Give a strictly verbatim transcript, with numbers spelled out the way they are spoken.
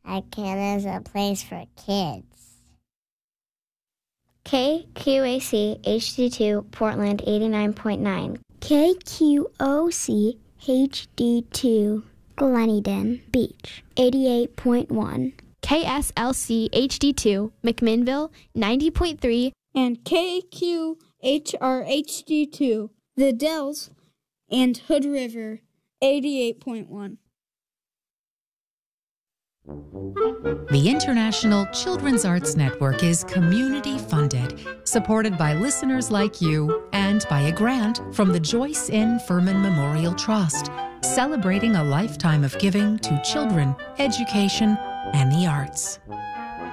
Icon is a place for kids. K Q A C H D two Portland eighty-nine point nine. K Q O C H D two Gleneden Beach eighty-eight point one. K S L C H D two McMinnville ninety point three. And K Q H R H D two The Dells and Hood River eighty-eight point one. The International Children's Arts Network is community-funded, supported by listeners like you, and by a grant from the Joyce N. Furman Memorial Trust, celebrating a lifetime of giving to children, education, and the arts.